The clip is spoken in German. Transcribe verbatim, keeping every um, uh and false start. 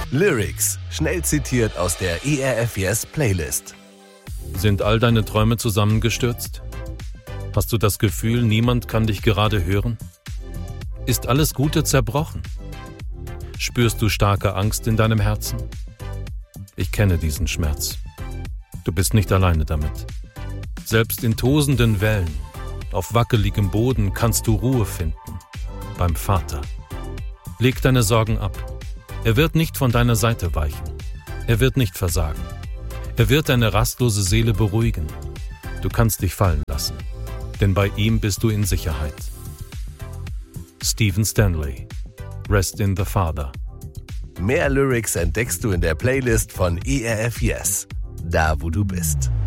Lyrics, schnell zitiert aus der E R F Yes Playlist. Sind all deine Träume zusammengestürzt? Hast du das Gefühl, niemand kann dich gerade hören? Ist alles Gute zerbrochen? Spürst du starke Angst in deinem Herzen? Ich kenne diesen Schmerz. Du bist nicht alleine damit. Selbst in tosenden Wellen, auf wackeligem Boden kannst du Ruhe finden. Beim Vater. Leg deine Sorgen ab. Er wird nicht von deiner Seite weichen. Er wird nicht versagen. Er wird deine rastlose Seele beruhigen. Du kannst dich fallen lassen, denn bei ihm bist du in Sicherheit. Stephen Stanley. Rest in the Father. Mehr Lyrics entdeckst du in der Playlist von E R F Yes, da wo du bist.